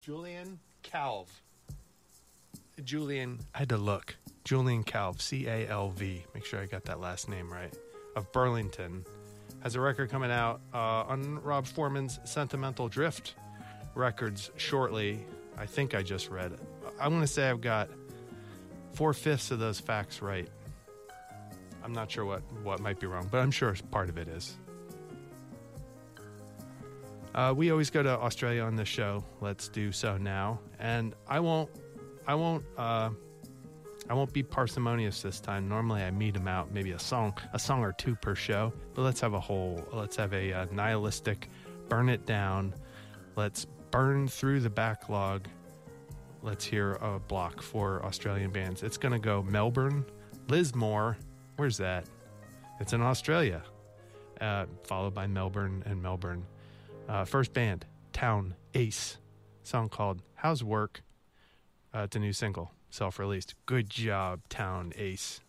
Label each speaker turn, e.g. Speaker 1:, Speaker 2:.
Speaker 1: Julian Calv. I had to look. Julian Calv, C-A-L-V. Make sure I got that last name right. Of Burlington. Has a record coming out on Rob Foreman's Sentimental Drift Records shortly. I think I just read it. I'm going to say I've got 4/5 of those facts right. I'm not sure what might be wrong, but I'm sure part of it is. We always go to Australia on this show. Let's do so now. And I won't be parsimonious this time. Normally I meet them out, maybe a song or two per show. But let's have a nihilistic burn it down. Let's burn through the backlog. Let's hear a block for Australian bands. It's going to go Melbourne, Lismore. Where's that? It's in Australia. Followed by Melbourne and Melbourne. First band, Town Ace. Song called How's Work? It's a new single, self-released. Good job, Town Ace.